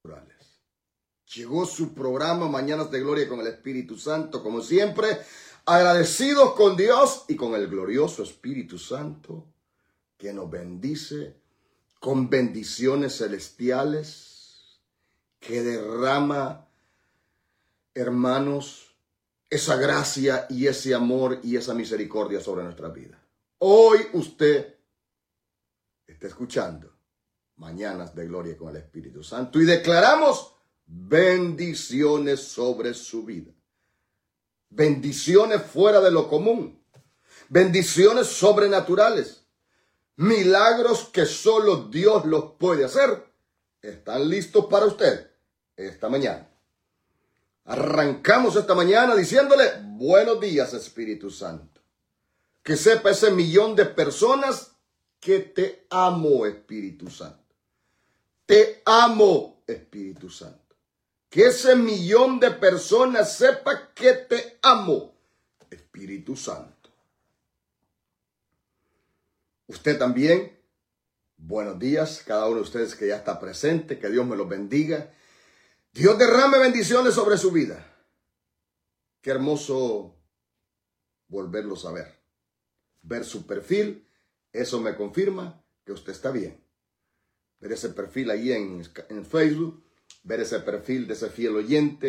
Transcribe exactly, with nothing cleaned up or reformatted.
Llegó su programa Mañanas de Gloria con el Espíritu Santo, como siempre, agradecidos con Dios y con el glorioso Espíritu Santo que nos bendice con bendiciones celestiales, que derrama, hermanos, esa gracia y ese amor y esa misericordia sobre nuestra vida. Hoy usted está escuchando Mañanas de Gloria con el Espíritu Santo y declaramos bendiciones sobre su vida. Bendiciones fuera de lo común. Bendiciones sobrenaturales. Milagros que solo Dios los puede hacer. ¿Están listos para usted esta mañana? Arrancamos esta mañana diciéndole buenos días, Espíritu Santo. Que sepa ese millón de personas que te amo, Espíritu Santo. Te amo, Espíritu Santo. Que ese millón de personas sepa que te amo, Espíritu Santo. Usted también, buenos días, cada uno de ustedes que ya está presente, que Dios me los bendiga. Dios derrame bendiciones sobre su vida. Qué hermoso volverlos a ver. Ver su perfil, eso me confirma que usted está bien. Ver ese perfil ahí en, en Facebook, ver ese perfil de ese fiel oyente